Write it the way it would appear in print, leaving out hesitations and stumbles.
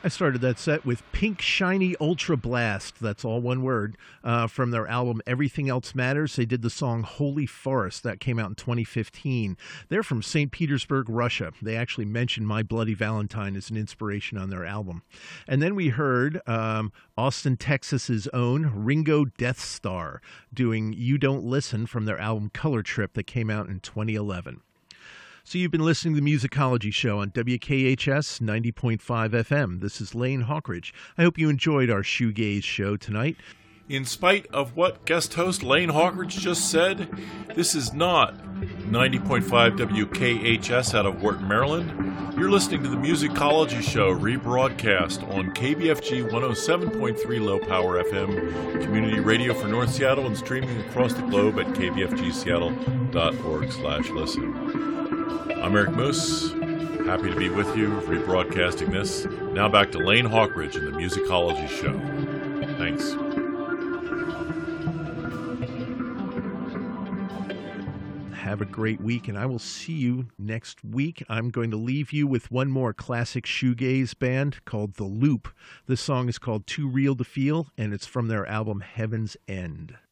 I started that set with Pink Shiny Ultra Blast. That's all one word. From their album Everything Else Matters. They did the song Holy Forest. That came out in 2015. They're from St. Petersburg, Russia. They actually mentioned My Bloody Valentine as an inspiration on their album. And then we heard Austin, Texas's own Ringo Death Star doing You Don't Listen from their album Color Trip that came out in 2011. So you've been listening to the Musicology Show on WKHS 90.5 FM. This is Lane Hawkridge. I hope you enjoyed our shoegaze show tonight. In spite of what guest host Lane Hawkridge just said, this is not 90.5 WKHS out of Wharton, Maryland. You're listening to the Musicology Show rebroadcast on KBFG 107.3 Low Power FM, community radio for North Seattle, and streaming across the globe at kbfgseattle.org/listen. I'm Eric Moose, happy to be with you, rebroadcasting this. Now back to Lane Hawkridge and the Musicology Show. Thanks. Have a great week, and I will see you next week. I'm going to leave you with one more classic shoegaze band called The Loop. This song is called Too Real to Feel, and it's from their album Heaven's End.